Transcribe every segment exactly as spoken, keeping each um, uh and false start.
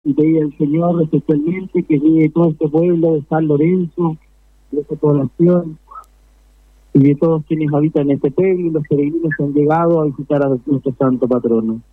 y pedí al Señor especialmente que guíe todo este pueblo de San Lorenzo, de esta población, y de todos quienes habitan en este pueblo y los peregrinos que han llegado a visitar a nuestro santo patrono.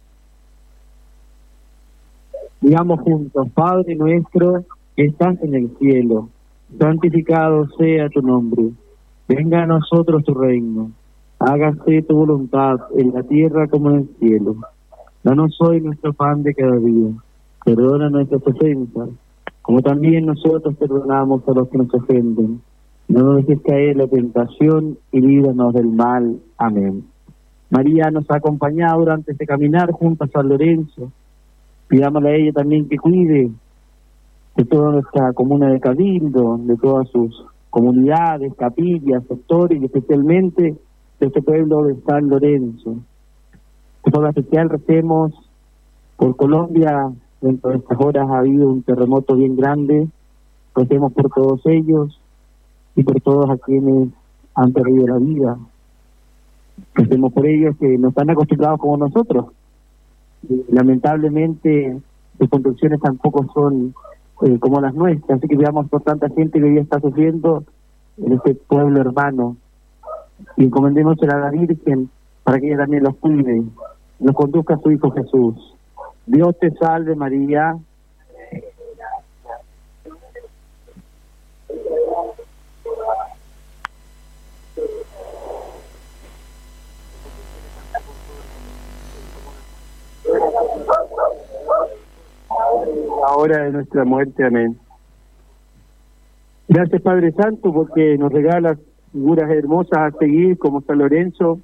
Digamos juntos: Padre nuestro que estás en el cielo, santificado sea tu nombre. Venga a nosotros tu reino. Hágase tu voluntad en la tierra como en el cielo. Danos hoy nuestro pan de cada día. Perdona nuestras ofensas, como también nosotros perdonamos a los que nos ofenden. No nos dejes caer en la tentación y líbranos del mal. Amén. María nos ha acompañado durante este caminar junto a San Lorenzo. Pidámosle a ella también que cuide de toda nuestra comuna de Cabildo, de todas sus comunidades, capillas, sectores, y especialmente de este pueblo de San Lorenzo. De forma especial recemos por Colombia. Dentro de estas horas ha habido un terremoto bien grande. Recemos por todos ellos y por todos a quienes han perdido la vida. Recemos por ellos que no están acostumbrados como nosotros. Y, lamentablemente, sus construcciones tampoco son eh, como las nuestras, así que veamos por tanta gente que hoy está sufriendo en este pueblo hermano. Y encomendemos a la Virgen para que ella también los cuide, nos conduzca a su Hijo Jesús. Dios te salve María. La hora de nuestra muerte. Amén. Gracias Padre Santo porque nos regalas figuras hermosas a seguir como San Lorenzo,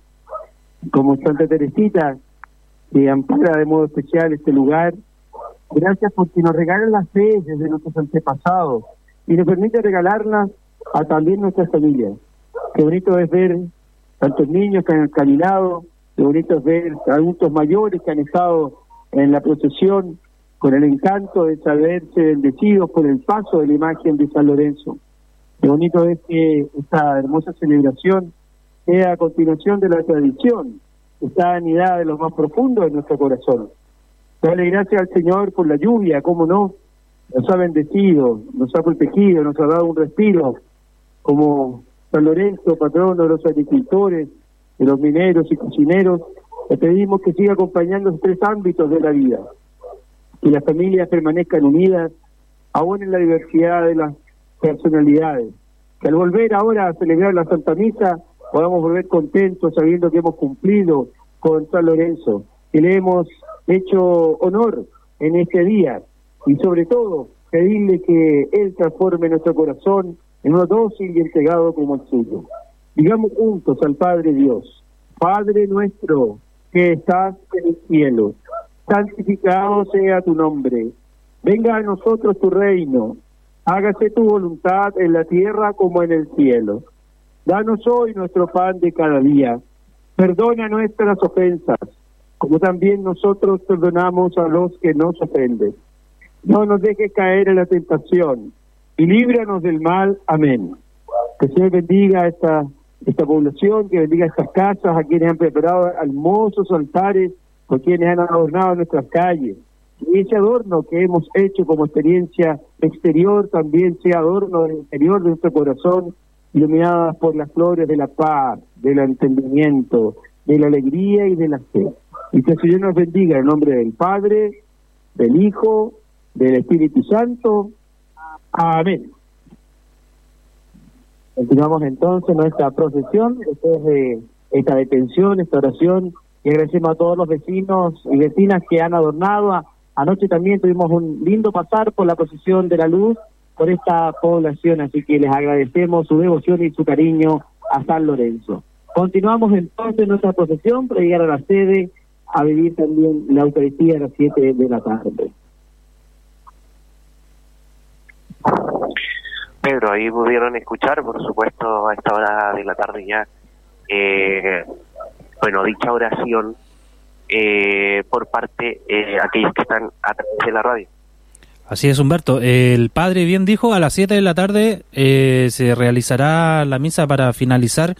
como Santa Teresita, que ampara de modo especial este lugar. Gracias porque nos regalan la fe desde nuestros antepasados y nos permite regalarlas a también nuestras familias. Qué bonito es ver tantos niños que han caminado, qué bonito es ver adultos mayores que han estado en la procesión con el encanto de saberse bendecidos por el paso de la imagen de San Lorenzo. Qué bonito es que esta hermosa celebración sea a continuación de la tradición, está anidada de lo más profundo de nuestro corazón. Dale gracias al Señor por la lluvia, cómo no, nos ha bendecido, nos ha protegido, nos ha dado un respiro, como San Lorenzo, patrono de los agricultores, de los mineros y cocineros. Le pedimos que siga acompañando los tres ámbitos de la vida, que las familias permanezcan unidas, aún en la diversidad de las personalidades, que al volver ahora a celebrar la Santa Misa podamos volver contentos sabiendo que hemos cumplido con San Lorenzo, que le hemos hecho honor en este día, y sobre todo pedirle que Él transforme nuestro corazón en uno dócil y entregado como el suyo. Digamos juntos al Padre Dios: Padre nuestro que estás en el cielo, santificado sea tu nombre. Venga a nosotros tu reino. Hágase tu voluntad en la tierra como en el cielo. Danos hoy nuestro pan de cada día. Perdona nuestras ofensas, como también nosotros perdonamos a los que nos ofenden. No nos dejes caer en la tentación, y líbranos del mal. Amén. Que el Señor bendiga esta, esta población, que bendiga estas casas, a quienes han preparado hermosos altares, a quienes han adornado nuestras calles. Y ese adorno que hemos hecho como experiencia exterior también sea adorno del interior de nuestro corazón, iluminadas por las flores de la paz, del entendimiento, de la alegría y de la fe. Y que el Señor nos bendiga en nombre del Padre, del Hijo, del Espíritu Santo. Amén. Continuamos entonces nuestra procesión después de esta detención, esta oración, y agradecemos a todos los vecinos y vecinas que han adornado. Anoche también tuvimos un lindo pasar por la procesión de la luz por esta población, así que les agradecemos su devoción y su cariño a San Lorenzo. Continuamos entonces nuestra procesión para llegar a la sede a vivir también la Eucaristía a las siete de la tarde. Pedro, ahí pudieron escuchar, por supuesto, a esta hora de la tarde ya, eh, bueno, dicha oración eh, por parte de eh, aquellos que están a través de la radio. Así es, Humberto. El padre bien dijo, a las siete de la tarde eh, se realizará la misa para finalizar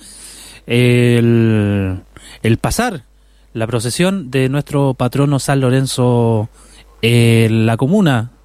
el, el pasar, la procesión de nuestro patrono San Lorenzo eh, la comuna